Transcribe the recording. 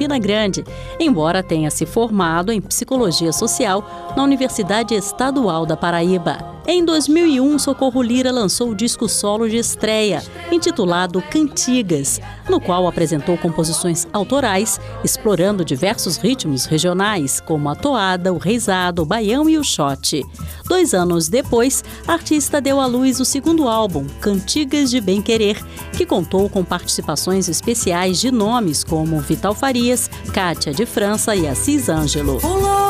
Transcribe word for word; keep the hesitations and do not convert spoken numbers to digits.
Campina Grande, embora tenha se formado em Psicologia Social na Universidade Estadual da Paraíba. Em dois mil e um, Socorro Lira lançou o disco solo de estreia, intitulado Cantigas, no qual apresentou composições autorais, explorando diversos ritmos regionais, como a toada, o reizado, o baião e o xote. Dois anos depois, a artista deu à luz o segundo álbum, Cantigas de Bem Querer, que contou com participações especiais de nomes como Vital Farias, Kátia de França e Assis Ângelo.